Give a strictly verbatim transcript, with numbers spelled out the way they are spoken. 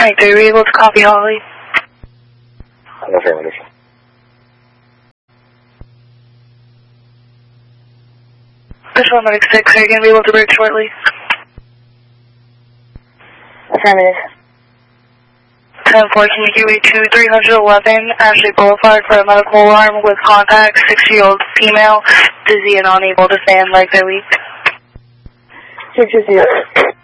Alright, were you able to copy Holly? Affirmative. Visual Medic six, are you going to be able to break shortly? Affirmative. ten four, can you give me to three eleven Ashley Boulevard for a medical alarm with contact, sixty-year-old female, dizzy and unable to stand, like they're weak? two two zero.